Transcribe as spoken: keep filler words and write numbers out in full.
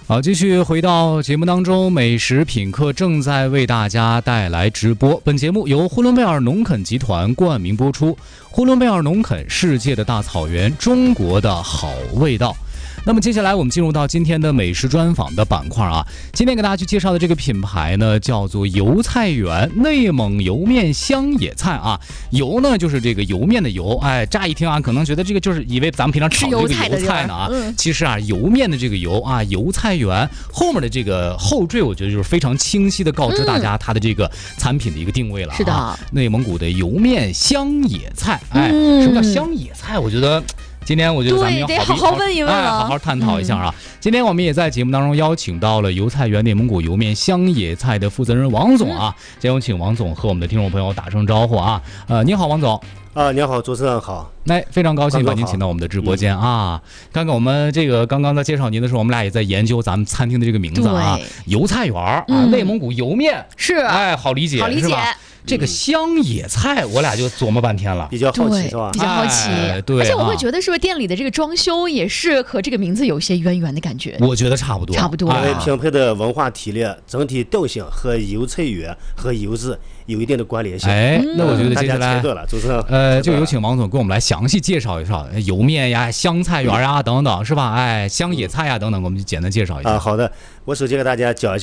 好，继续回到节目当中，美食品客正在为大家带来直播。本节目由呼伦贝尔农垦集团冠名播出。呼伦贝尔农垦，世界的大草原，中国的好味道。那么接下来我们进入到今天的美食专访的板块啊。今天给大家去介绍的这个品牌呢，叫做油菜园内蒙油面香野菜啊。油呢就是这个油面的油，哎，乍一听啊，可能觉得这个就是以为咱们平常炒这个油菜呢啊，嗯、其实啊，油面的这个油啊，油菜园后面的这个后缀，我觉得就是非常清晰的告知大家它的这个产品的一个定位了、啊。 是的， 内蒙古的油面香野菜，哎，嗯、什么叫香野菜？我觉得。今天我觉得咱们要好好问一问、 哎，好好探讨一下啊、嗯！今天我们也在节目当中邀请到了油菜园内蒙古油面香野菜的负责人王总啊，先有请王总和我们的听众朋友打声招呼啊。呃，你好，王总。 啊，你好，主持人好。 那非常高兴把您请到我们的直播间啊！刚刚我们这个刚刚在介绍您的时候，我们俩也在研究咱们餐厅的这个名字啊，油菜园啊，嗯、内蒙古油面是， 哎，好理解， 好理解。 这个香野菜，我俩就琢磨半天了， 比较好奇是吧？ 比较好奇， 哎、对、啊。 而且我会觉得，是不是店里的这个装修也是和这个名字有些渊源的感觉？ 我觉得差不多， 差不多。 因为品牌的文化提炼、整体调性和油菜园和油脂有一定的关联性。 哎，那我觉得接下来， 了主持人呃，就有请王总给我们来详细介绍一下油面呀、香菜园呀等等，是吧？哎，香野菜呀等等，我们就简单介绍一下。 啊，好的，我首先给大家讲一下。